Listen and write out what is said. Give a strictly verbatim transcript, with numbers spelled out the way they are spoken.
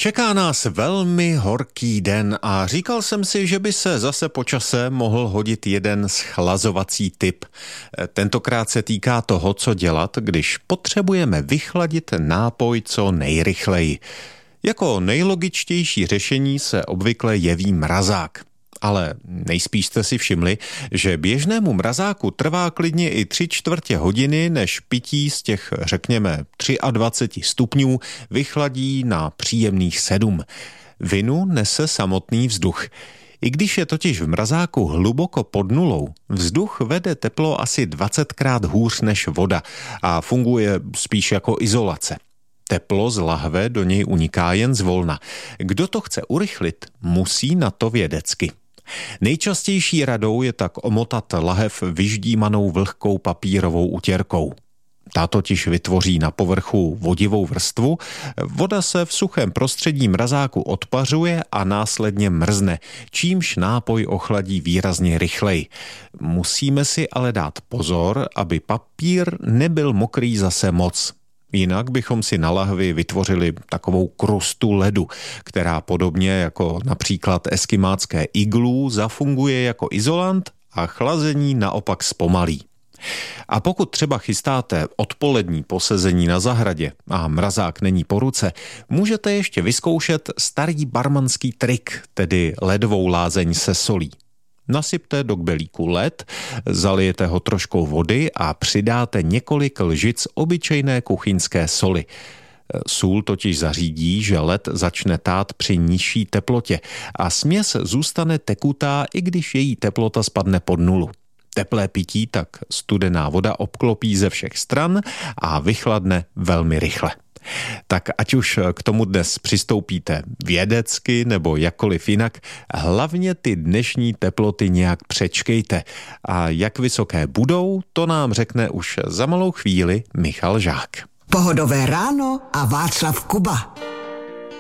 Čeká nás velmi horký den a říkal jsem si, že by se zase po čase mohl hodit jeden schlazovací tip. Tentokrát se týká toho, co dělat, když potřebujeme vychladit nápoj co nejrychleji. Jako nejlogičtější řešení se obvykle jeví mrazák. Ale nejspíš jste si všimli, že běžnému mrazáku trvá klidně i tři čtvrtě hodiny, než pití z těch, řekněme, dvacet tři stupňů vychladí na příjemných sedm. Vinu nese samotný vzduch. I když je totiž v mrazáku hluboko pod nulou, vzduch vede teplo asi dvacetkrát hůř než voda a funguje spíš jako izolace. Teplo z lahve do něj uniká jen zvolna. Kdo to chce urychlit, musí na to vědecky. Nejčastější radou je tak omotat lahev vyždímanou vlhkou papírovou utěrkou. Ta totiž vytvoří na povrchu vodivou vrstvu, voda se v suchém prostředí mrazáku odpařuje a následně mrzne, čímž nápoj ochladí výrazně rychleji. Musíme si ale dát pozor, aby papír nebyl mokrý zase moc. Jinak bychom si na lahvi vytvořili takovou krustu ledu, která podobně jako například eskimácké iglu zafunguje jako izolant a chlazení naopak zpomalí. A pokud třeba chystáte odpolední posezení na zahradě a mrazák není po ruce, můžete ještě vyzkoušet starý barmanský trik, tedy ledovou lázeň se solí. Nasypte do kbelíku led, zalijete ho troškou vody a přidáte několik lžic obyčejné kuchyňské soli. Sůl totiž zařídí, že led začne tát při nižší teplotě a směs zůstane tekutá, i když její teplota spadne pod nulu. Teplé pití tak studená voda obklopí ze všech stran a vychladne velmi rychle. Tak ať už k tomu dnes přistoupíte vědecky nebo jakkoliv jinak, hlavně ty dnešní teploty nějak přečkejte. A jak vysoké budou, to nám řekne už za malou chvíli Michal Žák. Pohodové ráno a Václav Kuba.